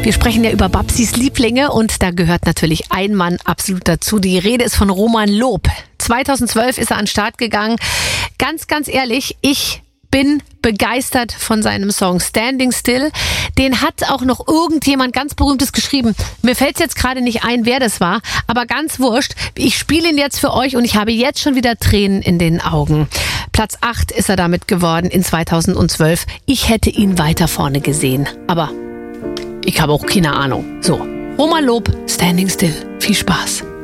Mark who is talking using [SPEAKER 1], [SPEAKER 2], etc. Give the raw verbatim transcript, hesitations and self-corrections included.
[SPEAKER 1] Wir sprechen ja über Babsis Lieblinge und da gehört natürlich ein Mann absolut dazu. Die Rede ist von Roman Loob. zweitausendzwölf ist er an den Start gegangen. Ganz, ganz ehrlich, ich bin begeistert von seinem Song Standing Still. Den hat auch noch irgendjemand ganz Berühmtes geschrieben. Mir fällt es jetzt gerade nicht ein, wer das war, aber ganz wurscht. Ich spiele ihn jetzt für euch und ich habe jetzt schon wieder Tränen in den Augen. Platz acht ist er damit geworden in zweitausendzwölf. Ich hätte ihn weiter vorne gesehen, aber ich habe auch keine Ahnung. So, Roman Loob, Standing Still. Viel Spaß.